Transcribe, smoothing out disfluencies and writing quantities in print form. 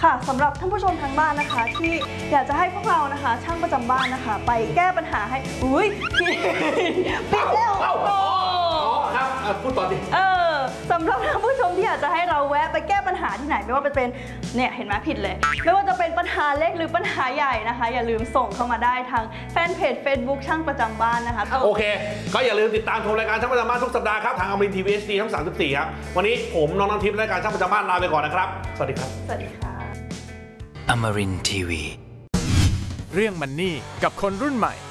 ค่ะสำหรับท่านผู้ชมทางบ้านนะคะที่อยากจะให้พวกเรานะคะช่างประจำบ้านนะคะไปแก้ปัญหาให้อุ้ยปิดแล้วครับพูดต่อดิสำหรับท่านผู้ชมที่อยากจะให้เราแวะไปแก้ปัญหาที่ไหนไม่ว่าเป็นเนี่ยเห็นไหมผิดเลยไม่ว่าจะเป็นปัญหาเล็กหรือปัญหาใหญ่นะคะอย่าลืมส่งเข้ามาได้ทางแฟนเพจ Facebook ช่างประจำบ้านนะคะโอเคก็อย่าลืมติดตามชมรายการช่างประจำบ้านทุกสัปดาห์ครับทางอมรินทร์ทีวี HD ทั้ง34ครับวันนี้ผมน้องน้ำทิพย์รายการช่างประจำบ้านลาไปก่อนนะครับสวัสดีครับสวัสดีค่ะอมรินทร์ทีวีเรื่องมันนี่กับคนรุ่นใหม่